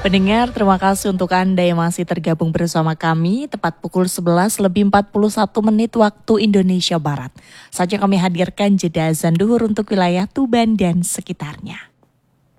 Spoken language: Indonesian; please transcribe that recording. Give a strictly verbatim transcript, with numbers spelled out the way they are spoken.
Pendengar, terima kasih untuk Anda yang masih tergabung bersama kami tepat pukul sebelas lebih empat puluh satu menit waktu Indonesia Barat. Saja kami hadirkan jeda azan duhur untuk wilayah Tuban dan sekitarnya.